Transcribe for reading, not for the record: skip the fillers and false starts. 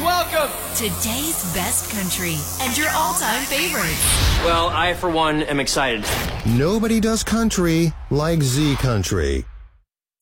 welcome today's best country and your all-time favorites. Well, I, for one, am excited. Nobody does country like Z Country.